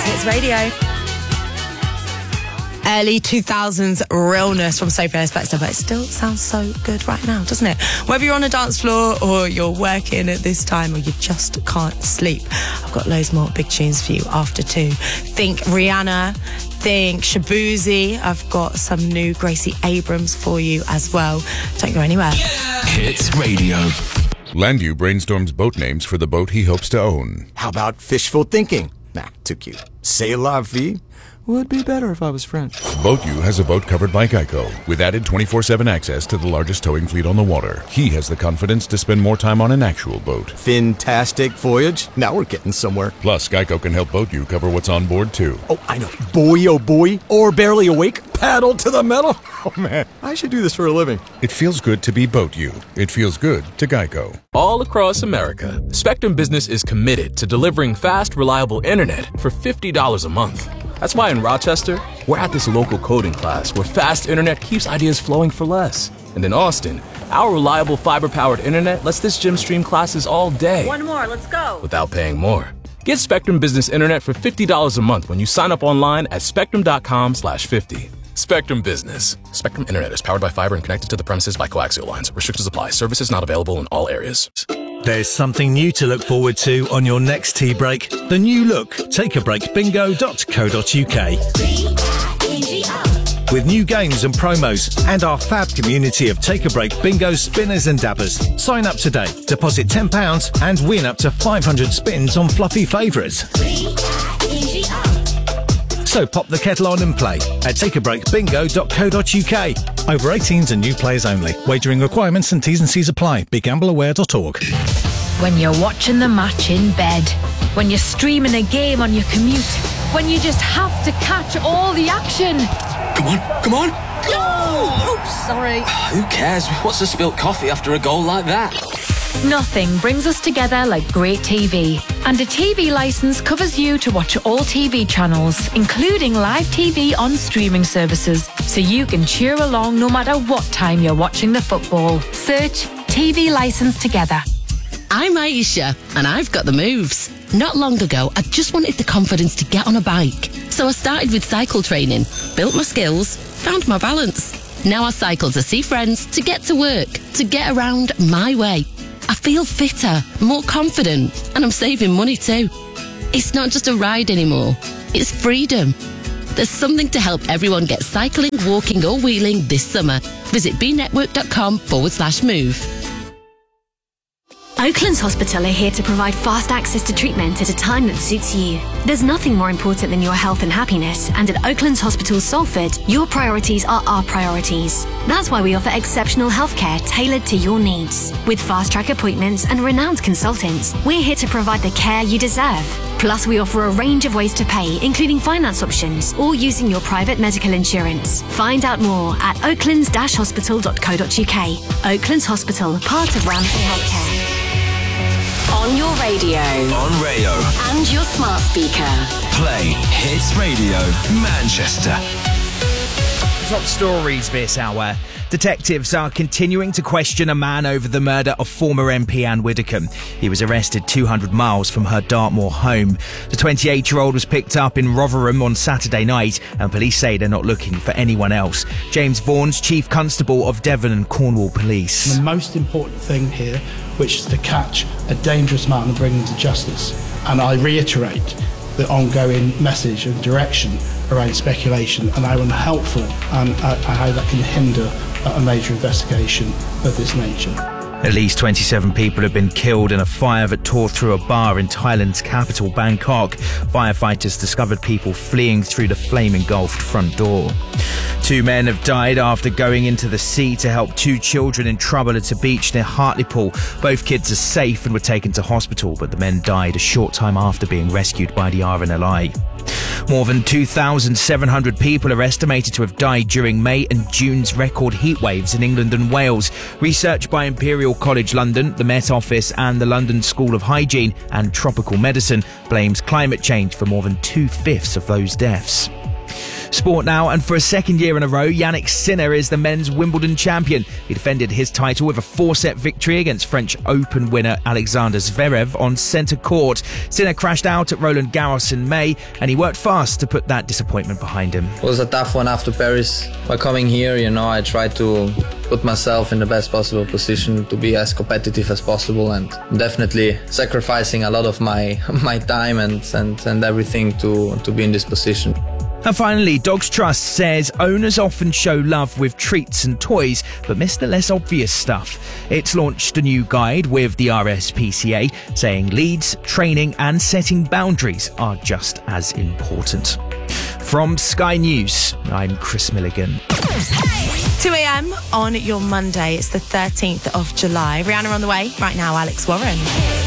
Hits Radio. Early 2000s realness from Sophie Ellis-Bextor, but it still sounds so good right now, doesn't it? Whether you're on a dance floor or you're working at this time or you just can't sleep, I've got loads more big tunes for you after 2. Think Rihanna, think Shabuzi. I've got some new Gracie Abrams for you as well. Don't go anywhere. Hits Radio. Landu brainstorms boat names for the boat he hopes to own. How about fishful thinking? Nah, too cute. C'est la vie? Would be better if I was French. BoatU has a boat covered by Geico, with added 24/7 access to the largest towing fleet on the water. He has the confidence to spend more time on an actual boat. Fantastic voyage. Now we're getting somewhere. Plus, Geico can help BoatU cover what's on board, too. Oh, I know. Boy, oh boy. Or barely awake. Paddle to the metal. Oh, man. I should do this for a living. It feels good to be BoatU. It feels good to Geico. All across America, Spectrum Business is committed to delivering fast, reliable internet for $50 a month. That's why in Rochester, we're at this local coding class where fast internet keeps ideas flowing for less. And in Austin, our reliable fiber-powered internet lets this gym stream classes all day. One more, let's go. Without paying more. Get Spectrum Business Internet for $50 a month when you sign up online at spectrum.com/50. Spectrum Business. Spectrum Internet is powered by fiber and connected to the premises by coaxial lines. Restrictions apply. Services not available in all areas. There's something new to look forward to on your next tea break. The new look, takeabreakbingo.co.uk. With new games and promos and our fab community of Take a Break bingo spinners and dabbers. Sign up today, deposit £10 and win up to 500 spins on fluffy favourites. So pop the kettle on and play at takeabreakbingo.co.uk. Over 18s and new players only. Wagering requirements and T's and C's apply. BeGambleAware.org. When you're watching the match in bed, when you're streaming a game on your commute, when you just have to catch all the action. Come on! Go! Oops, sorry. Who cares? What's a spilt coffee after a goal like that? Nothing brings us together like great TV. And a TV licence covers you to watch all TV channels, including live TV on streaming services, so you can cheer along no matter what time you're watching the football. Search TV Licence together. I'm Aisha, and I've got the moves. Not long ago, I just wanted the confidence to get on a bike. So I started with cycle training, built my skills, found my balance. Now I cycle to see friends, to get to work, to get around my way. I feel fitter, more confident, and I'm saving money too. It's not just a ride anymore, it's freedom. There's something to help everyone get cycling, walking or wheeling this summer. Visit bnetwork.com/move. Oaklands Hospital are here to provide fast access to treatment at a time that suits you. There's nothing more important than your health and happiness, and at Oaklands Hospital Salford, your priorities are our priorities. That's why we offer exceptional healthcare tailored to your needs. With fast-track appointments and renowned consultants, we're here to provide the care you deserve. Plus, we offer a range of ways to pay, including finance options or using your private medical insurance. Find out more at oaklands-hospital.co.uk. Oaklands Hospital, part of Ramsay Healthcare. On your radio. On Rayo. And your smart speaker. Play Hits Radio Manchester. Top stories this hour. Detectives are continuing to question a man over the murder of former MP Anne Widdecombe. He was arrested 200 miles from her Dartmoor home. The 28-year-old was picked up in Rotherham on Saturday night, and police say they're not looking for anyone else. James Vaughan's Chief Constable of Devon and Cornwall Police. The most important thing here, which is to catch a dangerous man and bring him to justice. And I reiterate the ongoing message and direction around speculation and how unhelpful and how that can hinder a major investigation of this nature. At least 27 people have been killed in a fire that tore through a bar in Thailand's capital, Bangkok. Firefighters discovered people fleeing through the flame-engulfed front door. 2 men have died after going into the sea to help 2 children in trouble at a beach near Hartlepool. Both kids are safe and were taken to hospital, but the men died a short time after being rescued by the RNLI. More than 2,700 people are estimated to have died during May and June's record heat waves in England and Wales. Research by Imperial College London, the Met Office and the London School of Hygiene and Tropical Medicine blames climate change for more than 2/5 of those deaths. Sport now, and for a second year in a row, Yannick Sinner is the men's Wimbledon champion. He defended his title with a 4-set victory against French Open winner Alexander Zverev on centre court. Sinner crashed out at Roland Garros in May, and he worked fast to put that disappointment behind him. It was a tough one after Paris. By coming here, I tried to put myself in the best possible position to be as competitive as possible, and definitely sacrificing a lot of my time and everything to be in this position. And finally, Dogs Trust says owners often show love with treats and toys, but miss the less obvious stuff. It's launched a new guide with the RSPCA, saying leads, training and setting boundaries are just as important. From Sky News, I'm Chris Milligan. 2 a.m. on your Monday. It's the 13th of July. Rihanna on the way. Right now, Alex Warren.